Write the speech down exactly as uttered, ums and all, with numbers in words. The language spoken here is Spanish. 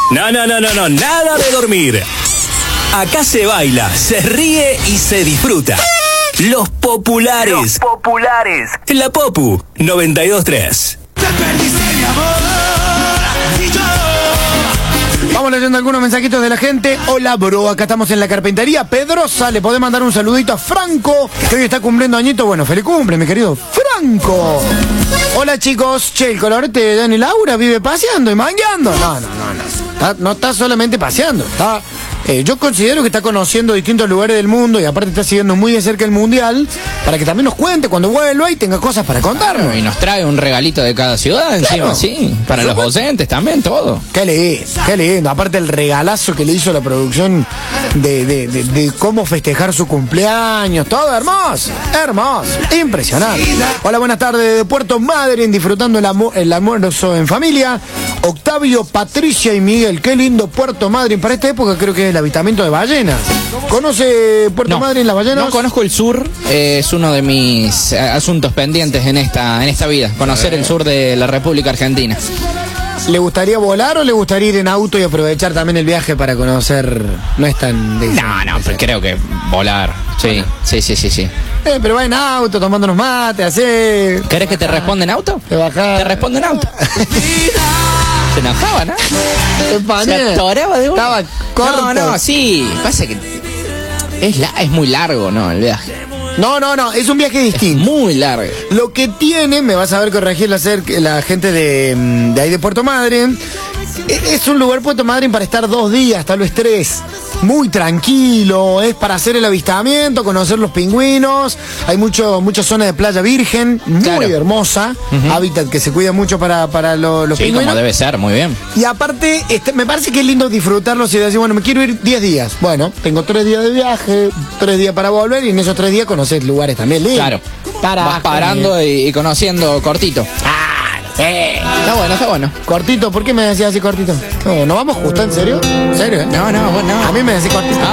No, no, no, no, no, nada de dormir. Acá se baila, se ríe y se disfruta. Los populares. Los populares. La Popu noventa y dos tres. Vamos leyendo algunos mensajitos de la gente. Hola, bro, acá estamos en la carpintería Pedrosa. Le podés mandar un saludito a Franco, que hoy está cumpliendo añito. Bueno, feliz cumple, mi querido Franco. Hola, chicos. Che, el colorete de Dani Laura vive paseando y mangueando. No, no, no, no. Está, no está solamente paseando. Está, eh, yo considero que está conociendo distintos lugares del mundo y aparte está siguiendo muy de cerca el mundial para que también nos cuente cuando vuelva y tenga cosas para contarnos. Claro, y nos trae un regalito de cada ciudad encima, Claro. sí. Para los docentes también, todo. Qué lindo, qué lindo. Aparte el regalazo que le hizo la producción de, de, de, de cómo festejar su cumpleaños. Todo hermoso, hermoso, impresionante. Hola, buenas tardes de Puerto Madryn, disfrutando el, amo- el almuerzo en familia. Octavio, Patricia y Miguel, qué lindo Puerto Madryn. Para esta época creo que es el avistamiento de ballenas. ¿Conoce Puerto No, Madryn, las ballenas? No conozco el sur, eh, es uno de mis eh, asuntos pendientes en esta, en esta vida, conocer el sur de la República Argentina. ¿Le gustaría volar o le gustaría ir en auto y aprovechar también el viaje para conocer? No es tan... de- No, no, pero creo que volar, sí, sí, sí, sí, sí. Eh, pero va en auto, tomándonos mate, así. ¿Querés que te responda en auto? Te bajás. Te responde en auto. Se enojaba, ¿no? Se atoraba de una. Estaba corto. No, no, sí. Pasa que es, la, es muy largo, ¿no? El viaje. No, no, no, es un viaje distinto. Muy largo. Lo que tiene, me vas a ver corregir la, cer- la gente de, mm, de ahí de Puerto Madryn, e- es un lugar Puerto Madryn para estar dos días, tal vez tres. Muy tranquilo, es para hacer el avistamiento, conocer los pingüinos. Hay mucho, mucha zona de playa virgen, muy Claro. hermosa, hábitat que se cuida mucho para, para lo- los Sí, pingüinos. como debe ser, muy bien. Y aparte, este, me parece que es lindo disfrutarlo y decir, bueno, me quiero ir diez días. Bueno, tengo tres días de viaje, tres días para volver y en esos tres días conocer lugares también lindos. Claro. Para Vas parando y, y conociendo cortito. Está bueno, está bueno. Cortito, ¿por qué me decías así cortito? No, ¿no vamos justo? ¿En serio? ¿En serio? eh? No, no, bueno, no. A mí me decís cortito.